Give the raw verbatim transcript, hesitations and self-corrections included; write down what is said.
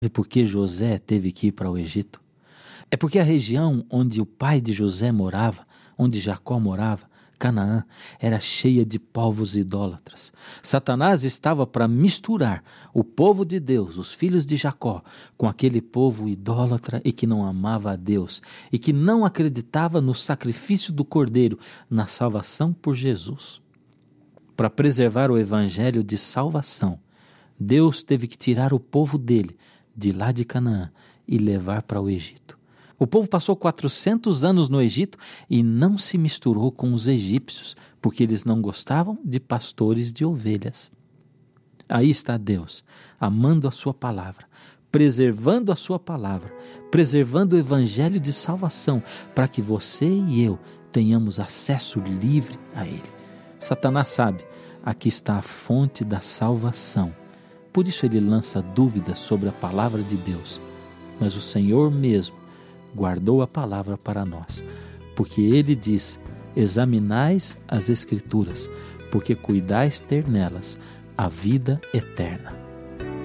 E por que José teve que ir para o Egito? É porque a região onde o pai de José morava, onde Jacó morava, Canaã, era cheia de povos idólatras. Satanás estava para misturar o povo de Deus, os filhos de Jacó, com aquele povo idólatra e que não amava a Deus e que não acreditava no sacrifício do Cordeiro, na salvação por Jesus. Para preservar o evangelho de salvação, Deus teve que tirar o povo dele de lá de Canaã e levar para o Egito. O povo passou quatrocentos anos no Egito e não se misturou com os egípcios, porque eles não gostavam de pastores de ovelhas. Aí está Deus, amando a sua palavra, preservando a sua palavra, preservando o evangelho de salvação, para que você e eu tenhamos acesso livre a ele. Satanás sabe, aqui está a fonte da salvação. Por isso ele lança dúvidas sobre a palavra de Deus. Mas o Senhor mesmo guardou a palavra para nós, porque ele diz: examinais as Escrituras, porque cuidais ter nelas a vida eterna.